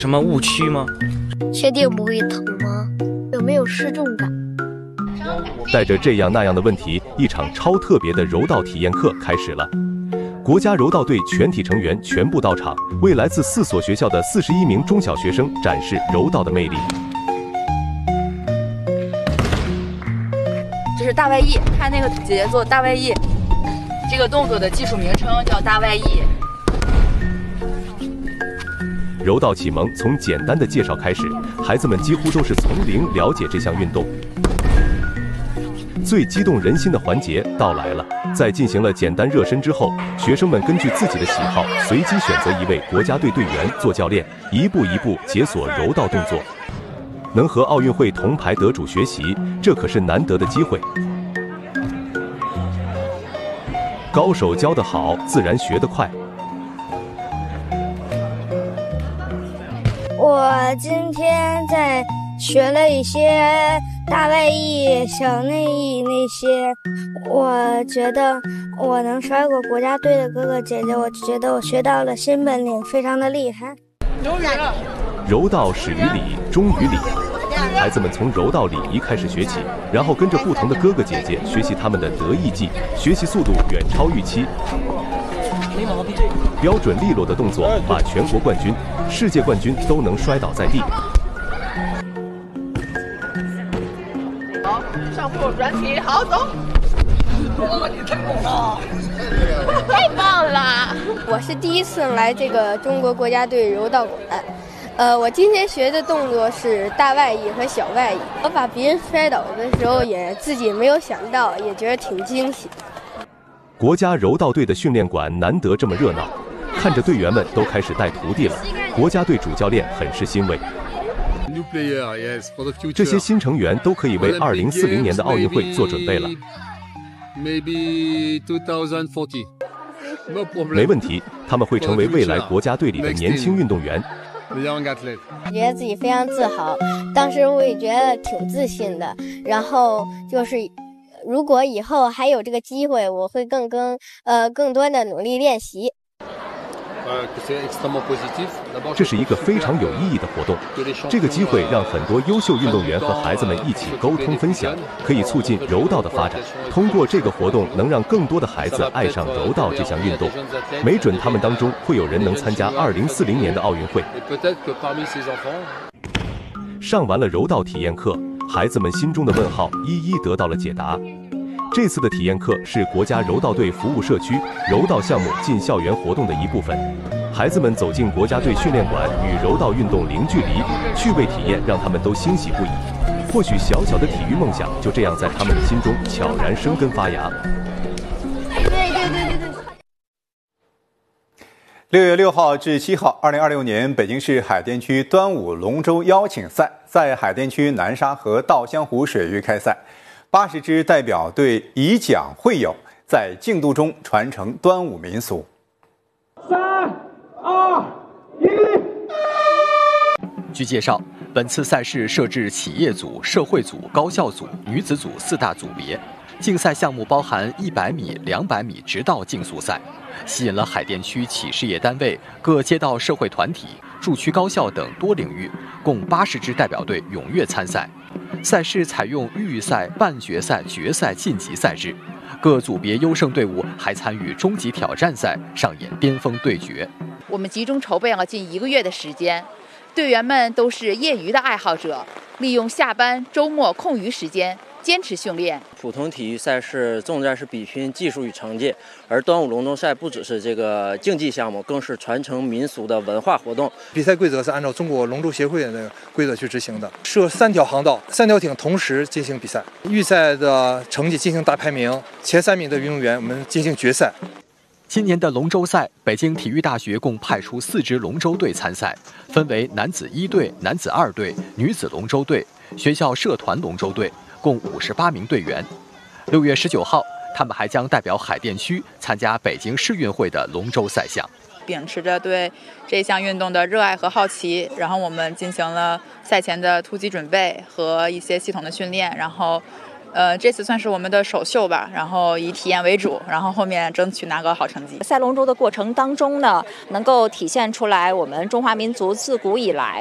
什么误区吗？ 确定不会疼吗？有没有失重感？ 带着这样那样的问题，一场超特别的柔道体验课开始了。国家柔道队全体成员全部到场，为来自4所学校的41名中小学生展示柔道的魅力。 这是大外翼，看那个姐姐做大外翼，这个动作的技术名称叫大外翼。 柔道启蒙从简单的介绍开始，孩子们几乎都是从零了解这项运动。最激动人心的环节到来了，在进行了简单热身之后，学生们根据自己的喜好，随机选择一位国家队队员做教练，一步一步解锁柔道动作。能和奥运会铜牌得主学习，这可是难得的机会。高手教得好，自然学得快。 我今天在学了一些大外翼、小内翼那些，我觉得我能摔过国家队的哥哥姐姐，我觉得我学到了新本领，非常的厉害。 柔道始于礼，终于礼。孩子们从柔道礼仪开始学起，然后跟着不同的哥哥姐姐学习他们的得意技，学习速度远超预期。标准利落的动作，把全国冠军、世界冠军都能摔倒在地。 好，上步转体，好走。哇，你太猛了！太棒了！ 我是第一次来这个中国国家队柔道馆。我今天学的动作是大外翼和小外翼。我把别人摔倒的时候也自己没有想到，也觉得挺惊喜。 国家柔道队的训练馆难得这么热闹，看着队员们都开始带徒弟了，国家队主教练很是欣慰。这些新成员都可以为2040年的奥运会做准备了。没问题，他们会成为未来国家队里的年轻运动员。 觉得自己非常自豪，当时我也觉得挺自信的。然后就是，如果以后还有这个机会，我会更多的努力练习。 这是一个非常有意义的活动，这个机会让很多优秀运动员和孩子们一起沟通分享，可以促进柔道的发展。通过这个活动，能让更多的孩子爱上柔道这项运动，没准他们当中会有人能参加2040年的奥运会。上完了柔道体验课，孩子们心中的问号一一得到了解答。这次的体验课是国家柔道队服务社区柔道项目进校园活动的一部分。孩子们走进国家队训练馆，与柔道运动零距离，趣味体验让他们都欣喜不已。或许小小的体育梦想就这样在他们的心中悄然生根发芽。 6月6号至7号，2026年北京市海淀区端午龙舟邀请赛在海淀区南沙河稻香湖水域开赛。80支代表队以奖会友，在竞渡中传承端午民俗。 3、2、1。 据介绍，本次赛事设置企业组、社会组、高校组、女子组4大组别，竞赛项目包含100米、200米直道竞速赛，吸引了海淀区企事业单位、各街道社会团体、驻区高校等多领域共80支代表队踊跃参赛。赛事采用预赛、半决赛、决赛晋级赛制，各组别优胜队伍还参与终极挑战赛，上演巅峰对决。 我们集中筹备了近1个月的时间，队员们都是业余的爱好者，利用下班、周末空余时间坚持训练。 普通体育赛事重在是比拼技术与成绩，而端午龙舟赛不只是这个竞技项目，更是传承民俗的文化活动。 比赛规则是按照中国龙舟协会的规则去执行的，设3条航道，3条艇同时进行比赛。预赛的成绩进行大排名，前3名的运动员我们进行决赛。 今年的龙舟赛，北京体育大学共派出4支龙舟队参赛，分为男子1队、男子2队、女子龙舟队、学校社团龙舟队，共58名队员。6月19号，他们还将代表海淀区参加北京市运会的龙舟赛项。 秉持着对这项运动的热爱和好奇，然后我们进行了赛前的突击准备和一些系统的训练，然后这次算是我们的首秀吧，然后以体验为主，然后后面争取拿个好成绩。 赛龙舟的过程当中呢，能够体现出来我们中华民族自古以来